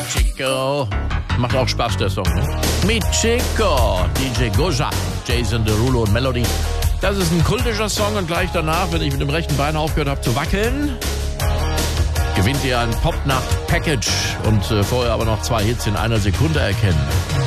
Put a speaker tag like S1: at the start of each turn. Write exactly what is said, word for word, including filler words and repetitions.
S1: Chico. Macht auch Spaß, der Song, ne? Mi Chico, D J Goja, Jason Derulo und Melody. Das ist ein kultischer Song und gleich danach, wenn ich mit dem rechten Bein aufgehört habe zu wackeln, gewinnt ihr ein Pop-Nacht-Package und äh, vorher aber noch zwei Hits in einer Sekunde erkennen.